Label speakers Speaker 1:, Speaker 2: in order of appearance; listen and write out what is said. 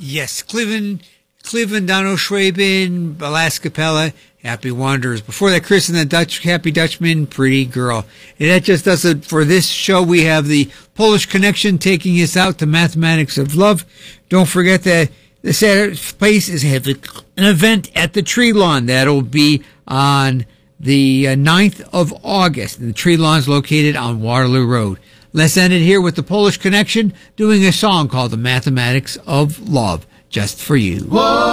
Speaker 1: Yes, Cleveland, Donald Schwaben, Alaska Pella, Happy Wanderers. Before that, Chris and the Dutch, Happy Dutchman, Pretty Girl. And that just does it for this show. We have the Polish Connection taking us out to Mathematics of Love. Don't forget that the Saturday place is having an event at the Tree Lawn. That'll be on the 9th of August. And the Tree Lawn is located on Waterloo Road. Let's end it here with the Polish Connection doing a song called The Mathematics of Love, just for you. Whoa.